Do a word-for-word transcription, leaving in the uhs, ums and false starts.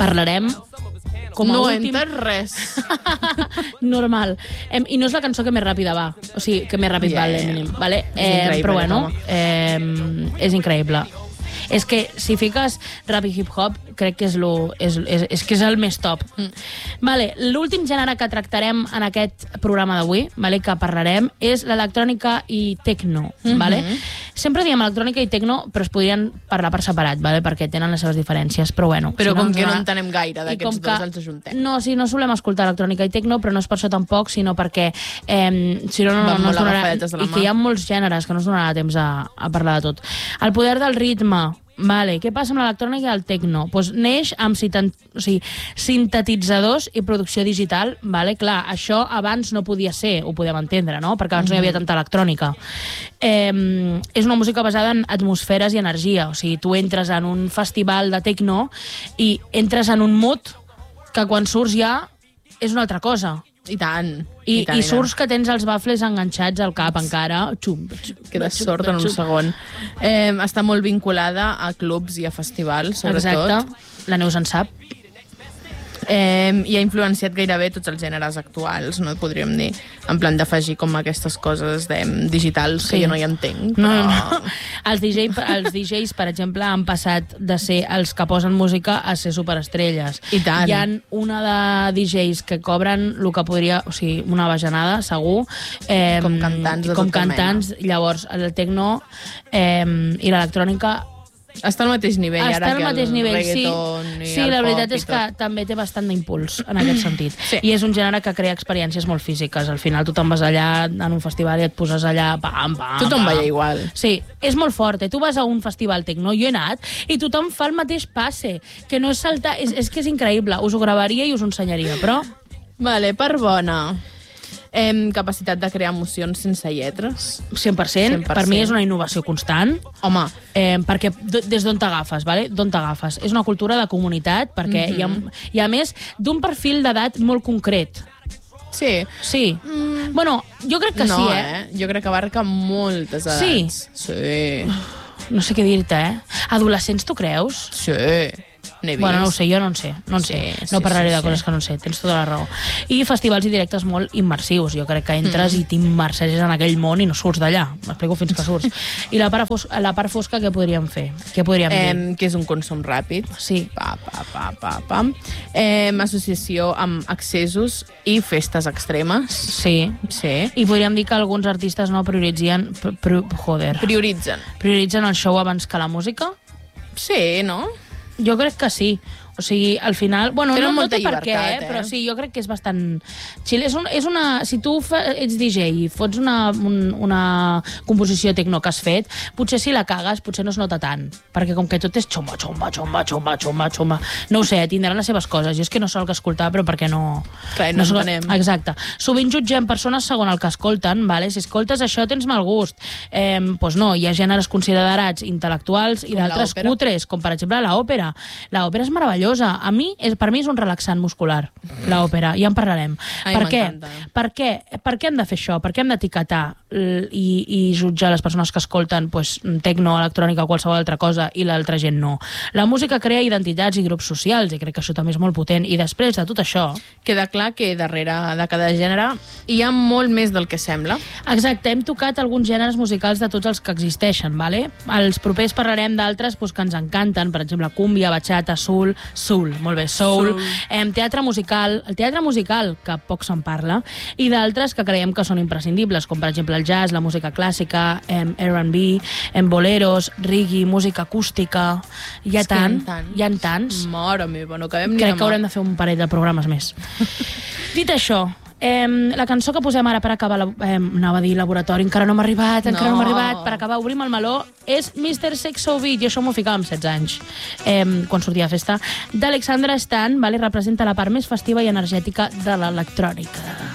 parlarem com a no últim... No res. Normal. Eh, I no és la cançó que més ràpida va. O sigui, que més ràpid yeah. va l'Eminem. Vale? Eh, però bueno, eh, és increïble. És que si fiques rap i hip-hop, crec que és, lo, és, és, és, que és el més top. Mm. Vale, l'últim gènere que tractarem en aquest programa d'avui, vale, que parlarem, és l'electrònica i tecno. Mm-hmm. Vale? Sempre diem electrònica i tecno, però es podrien parlar per separat, vale? Perquè tenen les seves diferències. Però, bueno, però si com no, que no no entenem gaire d'aquests dos, els ajuntem. No, sí, no solem escoltar electrònica i tecno, però no és per això tampoc, sinó perquè eh, si no, no, no, no es donarà... I que hi ha molts gèneres que no es donarà temps a, a parlar de tot. El poder del ritme. Vale, què passa amb l'electrònica i el tecno? Pues neix amb citant, o sigui, sintetitzadors i producció digital, vale? Clar, això abans no podia ser, ho podem entendre, no? Perquè abans mm-hmm. no hi havia tanta electrònica. Eh, és una música basada en atmosferes i energia, o sigui, tu entres en un festival de tecno i entres en un mood que quan surts ja és una altra cosa. I tant. I, i, tant, i surts que tens els bafles enganxats al cap encara. Xum, xum, Quedes sort en un segon. Eh, està molt vinculada a clubs i a festivals, sobretot. Exacte. La Neus en sap. Eh, I ha influenciat gairebé tots els gèneres actuals, no podríem dir, en plan d'afegir com aquestes coses de, digitals sí. que jo no hi entenc. Però... No, no. Els, D J, els D Js, per exemple, han passat de ser els que posen música a ser superestrelles. I tant. Hi ha una de D Js que cobren el que podria... O sigui, una bajanada, segur. Eh, com cantants de com tota cantants. Mena. Llavors, el tecno eh, i l'electrònica està al mateix nivell està ara al que mateix el nivell, reggaeton sí. i sí, el la pop veritat i és tot. que també té bastant d'impuls en aquest sentit. Sí. I és un gènere que crea experiències molt físiques. Al final tu te'n vas allà en un festival i et poses allà... Pam, pam, tothom pam. balla igual. Sí, és molt fort. Eh? Tu vas a un festival tecno, jo he anat, i tothom fa el mateix passe, que no és saltar... És, és que és increïble. Us ho gravaria i us ho ensenyaria, però... Vale, per bona... Em, capacitat de crear emocions sense lletres. cent per cent. cent per cent. Per mi és una innovació constant. Home. Eh, perquè des d'on t'agafes, vale? D'on t'agafes. És una cultura de comunitat, perquè mm-hmm. hi, ha, hi ha més d'un perfil d'edat molt concret. Sí. Sí. Mm. Bueno, jo crec que no, sí, eh? eh? Jo crec que abarca moltes edats. Sí? Sí. No sé què dir-te, eh? Adolescents, tu creus? Sí. N'he vist. Bueno, no ho sé, jo no en sé. No en sí, sé. Sí, no parlaré sí, de sí. coses que no en sé. Tens tota la raó. I festivals i directes molt immersius. Jo crec que entres mm. i t'immerseges en aquell món i no surts d'allà. M'explico fins que surts. I la part, fosca, la part fosca, què podríem fer? Què podríem eh, dir? Que és un consum ràpid. Sí. Pa, pa, pa, pa, pa. Eh, associació amb accessos i festes extremes. Sí. Sí. I podríem dir que alguns artistes no prioritzen... Pr pr joder. Prioritzen. Prioritzen el show abans que la música? Sí, no? Jo crec que sí. O sigui, al final... Bueno, Tenen no, no molta té per què, llibertat, eh? eh? Però sí, jo crec que és bastant... Xile és, un, és una... Si tu fa, ets D J i fots una, un, una composició tecno que has fet, potser si la cagues, potser no es nota tant. Perquè com que tot és xomba, xomba, xomba, xomba, xomba, xomba... No ho sé, tindran les seves coses. Jo és que no solc escoltar, però perquè no... Clar, no, no entenem. Exacte. Sovint jutgem persones segons el que escolten, vale? Si escoltes això tens mal gust. Eh, doncs no, hi ha gèneres considerats intel·lectuals i d'altres cutres, com per exemple l'òpera. L'òpera és meravellosa. A mi, és, per mi és un relaxant muscular, l'òpera. Ja en parlarem. Ai, per què? m'encanta. Per què? Per què hem de fer això? Per què hem d'etiquetar i, i jutjar les persones que escolten pues, tecno, electrònica o qualsevol altra cosa i l'altra gent no? La música crea identitats i grups socials i crec que això també és molt potent. I després de tot això... Queda clar que darrere de cada gènere hi ha molt més del que sembla. Exacte, hem tocat alguns gèneres musicals de tots els que existeixen, vale? Els propers parlarem d'altres pues, que ens encanten, per exemple, cúmbia, bachata, soul, soul, molt bé, soul, soul. Eh, teatre musical, el teatre musical, que poc se'n parla, i d'altres que creiem que són imprescindibles, com per exemple el jazz, la música clàssica, eh, R and B, eh, boleros, reggae, música acústica... Hi ha tant, hi ha tants. Mare meva, no acabem ni Crec demà. que haurem de fer un parell de programes més. Dit això, eh, la cançó que posem ara per acabar, la, eh, anava a dir laboratori, encara no m'ha arribat, encara no, no m'ha arribat, per acabar obrim el meló, és mister Sexo Beat, i això m'ho ficava amb setze anys, eh, quan sortia a festa, d'Alexandra Stan, vale, representa la part més festiva i energètica de l'electrònica.